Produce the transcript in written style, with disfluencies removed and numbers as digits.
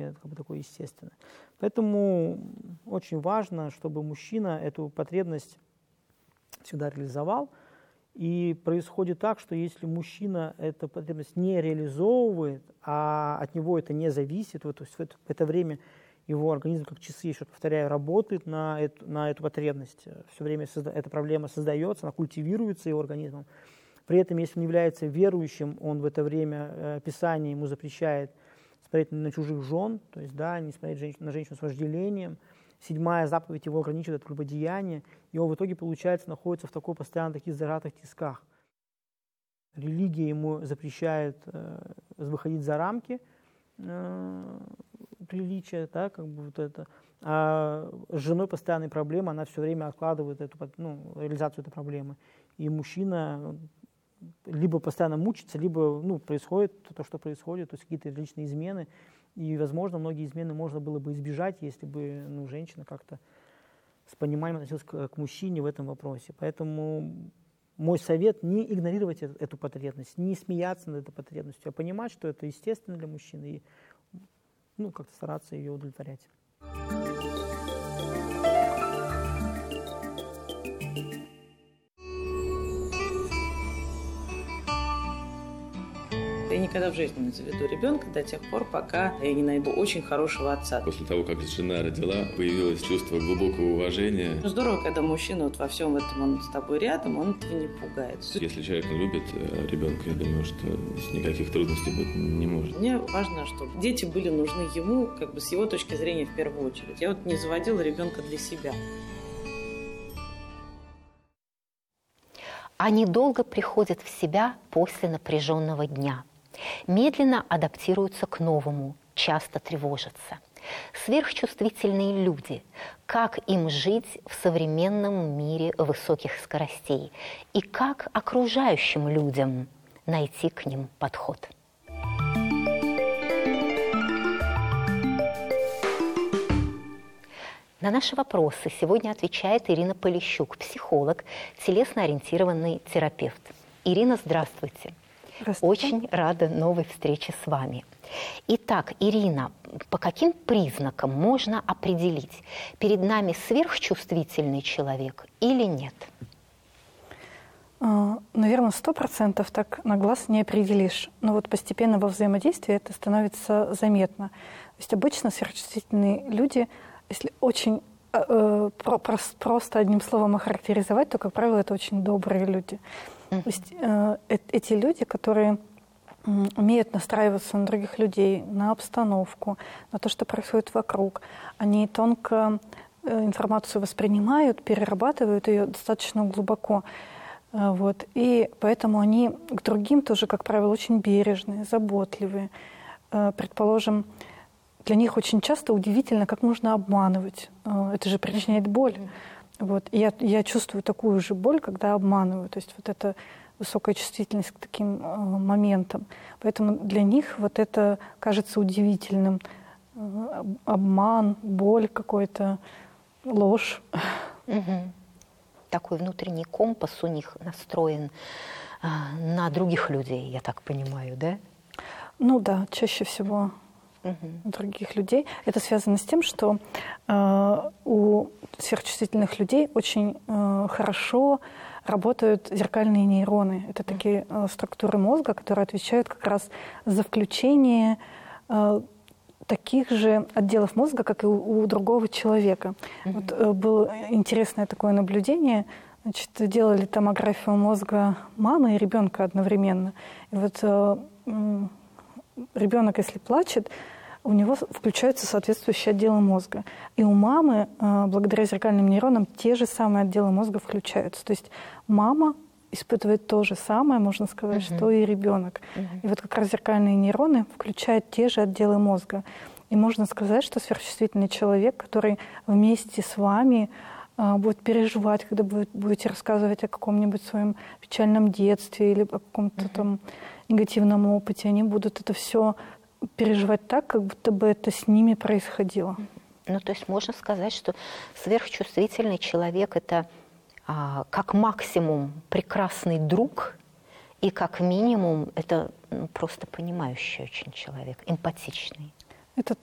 это как бы такое естественное. Поэтому очень важно, чтобы мужчина эту потребность всегда реализовал. И происходит так, что если мужчина эту потребность не реализовывает, а от него это не зависит, то есть в это время его организм, как часы, еще повторяю, работает на эту потребность. Все время эта проблема создается, она культивируется его организмом. При этом, если он является верующим, он в это время, Писание ему запрещает смотреть на чужих жен, то есть, да, не смотреть на женщину с вожделением. 7-я заповедь его ограничивает от прелюбодеяния, и он в итоге, получается, находится в постоянно таких зажатых тисках. Религия ему запрещает выходить за рамки приличия, да, как бы вот это. А с женой постоянные проблемы, она все время откладывает реализацию этой проблемы. И мужчина либо постоянно мучится, либо происходит то, что происходит, то есть какие-то личные измены. И, возможно, многие измены можно было бы избежать, если бы женщина как-то с пониманием относилась к мужчине в этом вопросе. Поэтому мой совет — не игнорировать эту потребность, не смеяться над этой потребностью, а понимать, что это естественно для мужчины, и как-то стараться ее удовлетворять. Я никогда в жизни не заведу ребенка до тех пор, пока я не найду очень хорошего отца. После того, как жена родила, появилось чувство глубокого уважения. Здорово, когда мужчина во всем этом, он с тобой рядом, он этого не пугается. Если человек любит ребенка, я думаю, что никаких трудностей быть не может. Мне важно, чтобы дети были нужны ему, с его точки зрения, в первую очередь. Я не заводила ребенка для себя. Они долго приходят в себя после напряженного дня. Медленно адаптируются к новому, часто тревожатся. Сверхчувствительные люди. Как им жить в современном мире высоких скоростей? И как окружающим людям найти к ним подход? На наши вопросы сегодня отвечает Ирина Полищук, психолог, телесно-ориентированный терапевт. Ирина, здравствуйте. Здравствуйте. Очень рада новой встрече с вами. Итак, Ирина, по каким признакам можно определить, перед нами сверхчувствительный человек или нет? Наверное, 100% так на глаз не определишь. Но вот постепенно во взаимодействии это становится заметно. То есть обычно сверхчувствительные люди, если очень просто одним словом охарактеризовать, то, как правило, это очень добрые люди. То есть эти люди, которые умеют настраиваться на других людей, на обстановку, на то, что происходит вокруг, они тонко информацию воспринимают, перерабатывают ее достаточно глубоко. Вот. И поэтому они к другим тоже, как правило, очень бережные, заботливые. Предположим, для них очень часто удивительно, как можно обманывать. Это же причиняет боль. Вот. И я чувствую такую же боль, когда обманываю. То есть вот эта высокая чувствительность к таким моментам. Поэтому для них вот это кажется удивительным. Обман, боль какой-то, ложь. Угу. Такой внутренний компас у них настроен на других людей, я так понимаю, да? Ну да, чаще всего других людей. Это связано с тем, что у сверхчувствительных людей очень хорошо работают зеркальные нейроны. Это такие структуры мозга, которые отвечают как раз за включение таких же отделов мозга, как и у другого человека. Вот, было интересное такое наблюдение. Значит, делали томографию мозга мамы и ребенка одновременно. И вот ребенок, если плачет, у него включаются соответствующие отделы мозга. И у мамы, благодаря зеркальным нейронам, те же самые отделы мозга включаются. То есть мама испытывает то же самое, можно сказать, что и ребенок. И вот как раз зеркальные нейроны включают те же отделы мозга. И можно сказать, что сверхчувствительный человек, который вместе с вами будет переживать, когда будете рассказывать о каком-нибудь своем печальном детстве или о каком-то там негативном опыте, они будут это все переживать так, как будто бы это с ними происходило. Ну, то есть можно сказать, что сверхчувствительный человек – это как максимум прекрасный друг, и как минимум это просто понимающий очень человек, эмпатичный. Это